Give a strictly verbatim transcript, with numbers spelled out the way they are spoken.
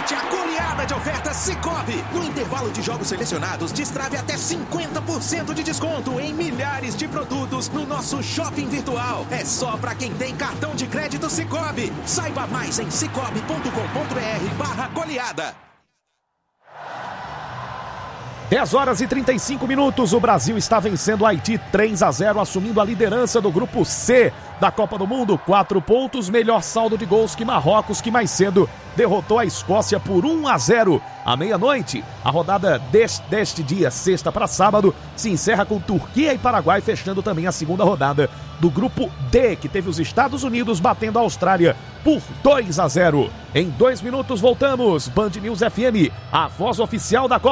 Aproveite a goleada de ofertas Sicoob. No intervalo de jogos selecionados, destrave até cinquenta por cento de desconto em milhares de produtos no nosso shopping virtual. É só para quem tem cartão de crédito Sicoob. Saiba mais em sicoob ponto com ponto br barra goleada. dez horas e trinta e cinco minutos, o Brasil está vencendo o Haiti três a zero, assumindo a liderança do grupo C da Copa do Mundo. Quatro pontos, melhor saldo de gols que Marrocos, que mais cedo derrotou a Escócia por um a zero. À meia-noite, a rodada deste, deste dia, sexta para sábado, se encerra com Turquia e Paraguai, fechando também a segunda rodada do grupo D, que teve os Estados Unidos batendo a Austrália por dois a zero. Em dois minutos voltamos, Band News F M, a voz oficial da Copa.